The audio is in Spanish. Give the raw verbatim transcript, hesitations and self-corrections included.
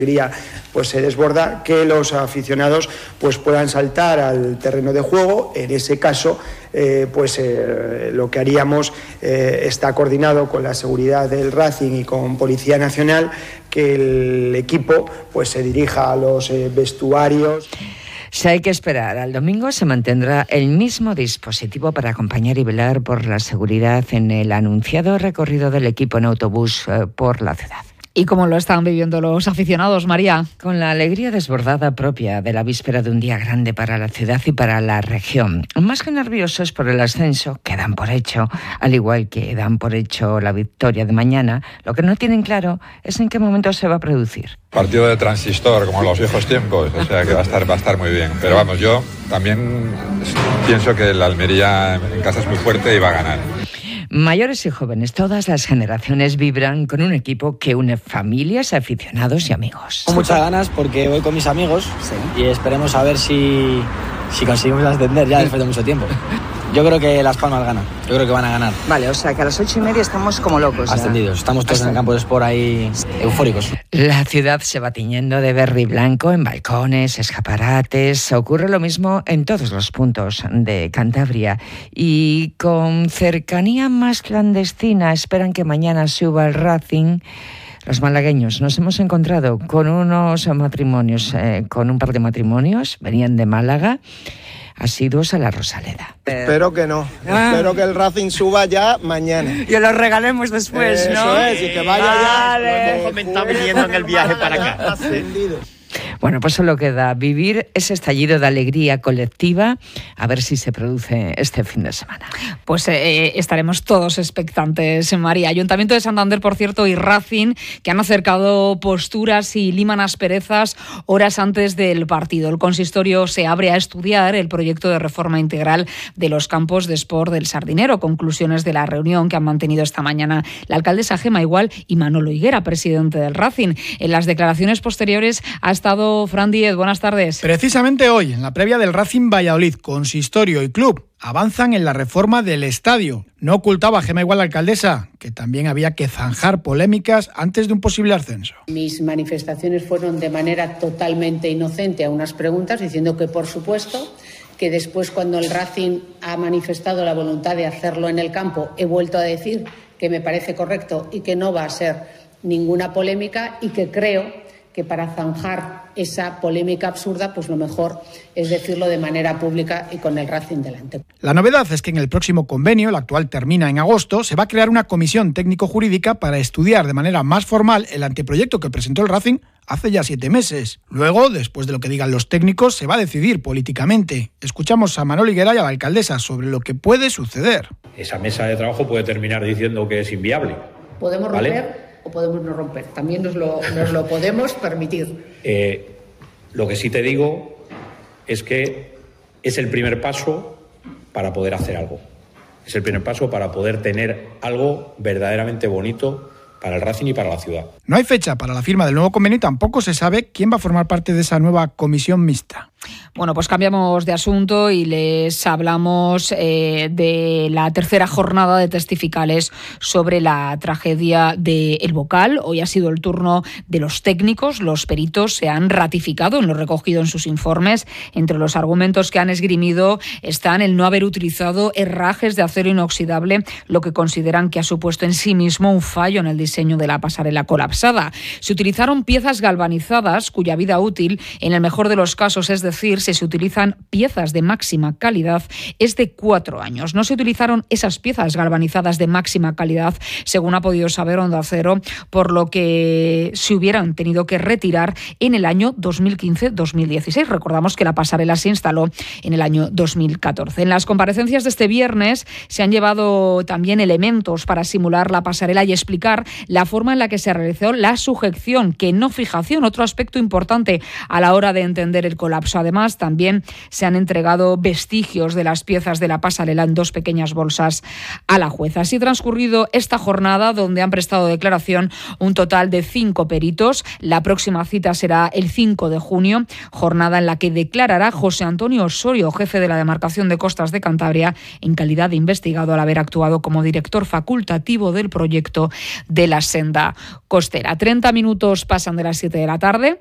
pues se desborda, que los aficionados pues puedan saltar al terreno de juego. En ese caso, eh, pues eh, lo que haríamos eh, está coordinado con la seguridad del Racing y con Policía Nacional, que el equipo pues se dirija a los eh, vestuarios. Si hay que esperar al domingo, se mantendrá el mismo dispositivo para acompañar y velar por la seguridad en el anunciado recorrido del equipo en autobús eh, por la ciudad. ¿Y cómo lo están viviendo los aficionados, María? Con la alegría desbordada propia de la víspera de un día grande para la ciudad y para la región. Más que nerviosos por el ascenso, que dan por hecho, al igual que dan por hecho la victoria de mañana, lo que no tienen claro es en qué momento se va a producir. Partido de transistor, como en los viejos tiempos, o sea que va a estar, va a estar muy bien. Pero vamos, yo también pienso que la Almería en casa es muy fuerte y va a ganar. Mayores y jóvenes, todas las generaciones vibran con un equipo que une familias, aficionados y amigos. Con muchas ganas porque voy con mis amigos, sí, y esperemos a ver si, si conseguimos ascender ya después de mucho tiempo. Yo creo que Las Palmas gana, yo creo que van a ganar. Vale, o sea que a las ocho y media estamos como locos. Ascendidos, estamos todos Hasta... en el campo de Sport ahí eufóricos. La ciudad se va tiñendo de verde y blanco en balcones, escaparates. Ocurre lo mismo en todos los puntos de Cantabria. Y con cercanía más clandestina esperan que mañana suba el Racing. Los malagueños nos hemos encontrado con unos matrimonios, eh, con un par de matrimonios, venían de Málaga, asiduos a la Rosaleda. Espero que no. Ah. Espero que el Racing suba ya mañana. Y lo regalemos después, Eso ¿no? Eso es, y que vaya vale. ya. Lo hemos comentado viniendo en el viaje para acá. Ascendido. Bueno, pues solo queda vivir ese estallido de alegría colectiva, a ver si se produce este fin de semana. Pues eh, estaremos todos expectantes, María. Ayuntamiento de Santander, por cierto, y Racing, que han acercado posturas y liman asperezas horas antes del partido. El consistorio se abre a estudiar el proyecto de reforma integral de los campos de Sport del Sardinero. Conclusiones de la reunión que han mantenido esta mañana la alcaldesa Gemma Igual y Manolo Higuera, presidente del Racing. En las declaraciones posteriores ha estado Fran Díez. Buenas tardes. Precisamente hoy, en la previa del Racing Valladolid, consistorio y club avanzan en la reforma del estadio. No ocultaba Gemma Igual, la alcaldesa, que también había que zanjar polémicas antes de un posible ascenso. Mis manifestaciones fueron de manera totalmente inocente a unas preguntas, diciendo que, por supuesto, que después, cuando el Racing ha manifestado la voluntad de hacerlo en el campo, he vuelto a decir que me parece correcto y que no va a ser ninguna polémica, y que creo que para zanjar esa polémica absurda, pues lo mejor es decirlo de manera pública y con el Racing delante. La novedad es que en el próximo convenio, el actual termina en agosto, se va a crear una comisión técnico-jurídica para estudiar de manera más formal el anteproyecto que presentó el Racing hace ya siete meses. Luego, después de lo que digan los técnicos, se va a decidir políticamente. Escuchamos a Manolo Higuera y a la alcaldesa sobre lo que puede suceder. Esa mesa de trabajo puede terminar diciendo que es inviable. ¿Podemos romper? ¿Vale? ¿O podemos no romper? También nos lo, nos lo podemos permitir. Eh, lo que sí te digo es que es el primer paso para poder hacer algo. Es el primer paso para poder tener algo verdaderamente bonito para el Racing y para la ciudad. No hay fecha para la firma del nuevo convenio y tampoco se sabe quién va a formar parte de esa nueva comisión mixta. Bueno, pues cambiamos de asunto y les hablamos eh, de la tercera jornada de testificales sobre la tragedia de El Bocal. Hoy ha sido el turno de los técnicos. Los peritos se han ratificado en lo recogido en sus informes. Entre los argumentos que han esgrimido están el no haber utilizado herrajes de acero inoxidable, lo que consideran que ha supuesto en sí mismo un fallo en el diseño de la pasarela colapsada. Se utilizaron piezas galvanizadas cuya vida útil, en el mejor de los casos, es decir, si se utilizan piezas de máxima calidad, es de cuatro años. No se utilizaron esas piezas galvanizadas de máxima calidad, según ha podido saber Onda Cero, por lo que se hubieran tenido que retirar en el año dos mil quince dos mil dieciséis. Recordamos que la pasarela se instaló en el año dos mil catorce. En las comparecencias de este viernes se han llevado también elementos para simular la pasarela y explicar la forma en la que se realizó la sujeción, que no fijación, otro aspecto importante a la hora de entender el colapso. Además, también se han entregado vestigios de las piezas de la pasarela en dos pequeñas bolsas a la jueza. Así ha transcurrido esta jornada, donde han prestado declaración un total de cinco peritos. La próxima cita será el cinco de junio, jornada en la que declarará José Antonio Osorio, jefe de la demarcación de Costas de Cantabria, en calidad de investigado al haber actuado como director facultativo del proyecto de la senda costera. treinta minutos pasan de las siete de la tarde.